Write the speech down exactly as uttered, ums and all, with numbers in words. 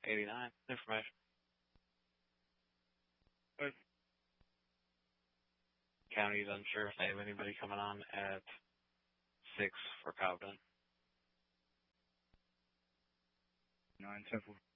eighty-nine. Information. Good. County's unsure if they have anybody coming on at six for Cobden. Nine Temple.